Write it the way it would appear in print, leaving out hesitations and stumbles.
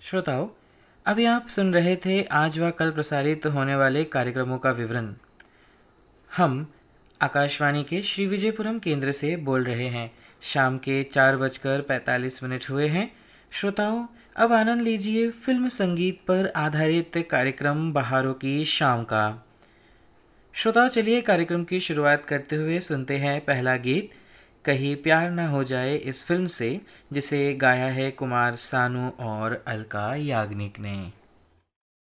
श्रोताओं, अभी आप सुन रहे थे आज व कल प्रसारित होने वाले कार्यक्रमों का विवरण। हम आकाशवाणी के श्री विजयपुरम केंद्र से बोल रहे हैं। शाम के 4:45 हुए हैं। श्रोताओं, अब आनंद लीजिए फिल्म संगीत पर आधारित कार्यक्रम बहारों की शाम का। श्रोताओं, चलिए कार्यक्रम की शुरुआत करते हुए सुनते हैं पहला गीत कहीं प्यार ना हो जाए इस फिल्म से, जिसे गाया है कुमार सानू और अलका याग्निक ने।